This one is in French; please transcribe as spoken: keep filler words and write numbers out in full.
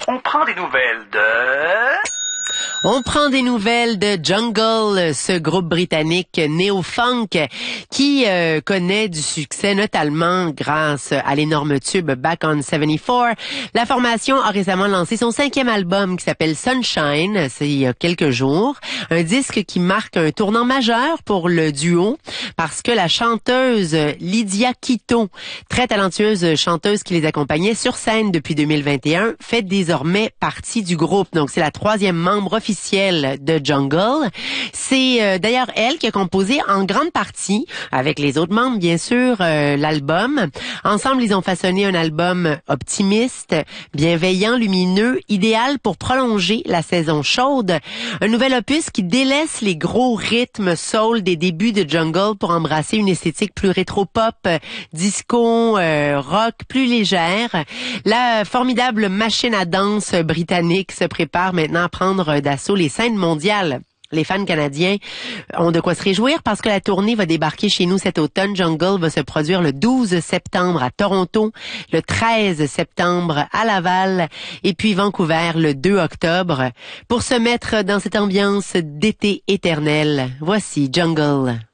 on prend des nouvelles de... On prend des nouvelles de Jungle, ce groupe britannique néo-funk qui euh, connaît du succès, notamment grâce à l'énorme tube Back on soixante-quatre. La formation a récemment lancé son cinquième album qui s'appelle Sunshine, c'est il y a quelques jours. Un disque qui marque un tournant majeur pour le duo parce que la chanteuse Lydia Quito, très talentueuse chanteuse qui les accompagnait sur scène depuis deux mille vingt et un, fait désormais partie du groupe. Donc c'est la troisième membre officielle de Jungle. C'est euh, d'ailleurs elle qui a composé en grande partie, avec les autres membres bien sûr, euh, l'album. Ensemble, ils ont façonné un album optimiste, bienveillant, lumineux, idéal pour prolonger la saison chaude. Un nouvel opus qui délaisse les gros rythmes soul des débuts de Jungle pour embrasser une esthétique plus rétro-pop, disco, euh, rock, plus légère. La formidable machine à danse britannique se prépare maintenant à prendre d'assaut les scènes mondiales. Les fans canadiens ont de quoi se réjouir parce que la tournée va débarquer chez nous cet automne. Jungle va se produire le douze septembre à Toronto, le treize septembre à Laval et puis Vancouver le deux octobre. Pour se mettre dans cette ambiance d'été éternel, voici Jungle.